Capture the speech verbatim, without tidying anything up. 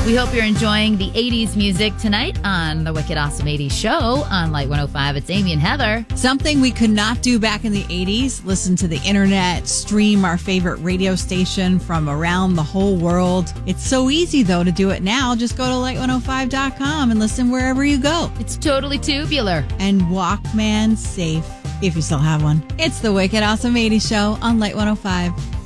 We hope you're enjoying the eighties music tonight on the Wicked Awesome eighties show on Light one oh five. It's Amy and Heather. Something we could not do back in the eighties, listen to the internet, stream our favorite radio station from around the whole world. It's so easy, though, to do it now. Just go to light one oh five dot com and listen wherever you go. It's totally tubular. And Walkman safe, if you still have one. It's the Wicked Awesome eighties show on Light one oh five.